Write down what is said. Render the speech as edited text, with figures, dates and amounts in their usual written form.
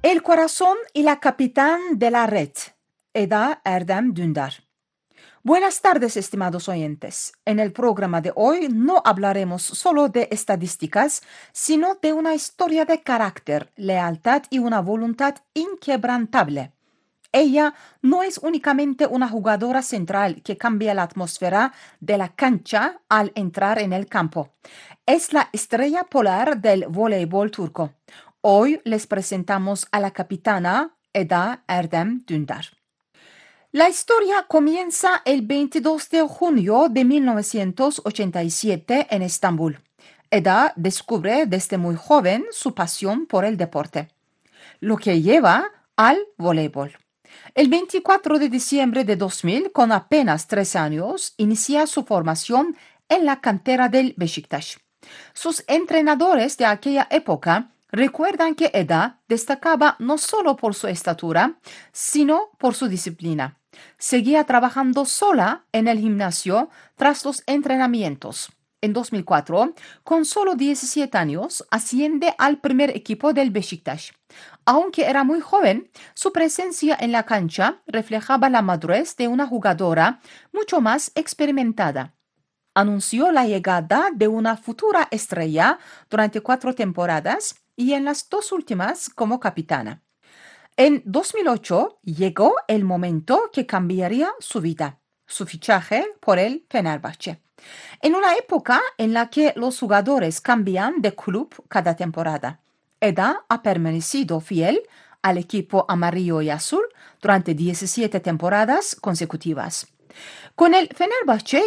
El corazón y la capitán de la red, Eda Erdem Dündar. Buenas tardes, estimados oyentes. En el programa de hoy no hablaremos solo de estadísticas, sino de una historia de carácter, lealtad y una voluntad inquebrantable. Ella no es únicamente una jugadora central que cambia la atmósfera de la cancha al entrar en el campo. Es la estrella polar del voleibol turco. Hoy les presentamos a la capitana Eda Erdem Dündar. La historia comienza el 22 de junio de 1987 en Estambul. Eda descubre desde muy joven su pasión por el deporte, lo que lleva al voleibol. El 24 de diciembre de 2000, con apenas 3 años, inicia su formación en la cantera del Beşiktaş. Sus entrenadores de aquella época recuerdan que Eda destacaba no solo por su estatura, sino por su disciplina. Seguía trabajando sola en el gimnasio tras los entrenamientos. En 2004, con solo 17 años, asciende al primer equipo del Beşiktaş. Aunque era muy joven, su presencia en la cancha reflejaba la madurez de una jugadora mucho más experimentada. Anunció la llegada de una futura estrella durante 4 temporadas y en las 2 últimas como capitana. En 2008 llegó el momento que cambiaría su vida, su fichaje por el Fenerbahçe. En una época en la que los jugadores cambian de club cada temporada, Eda ha permanecido fiel al equipo amarillo y azul durante 17 temporadas consecutivas. Con el Fenerbahçe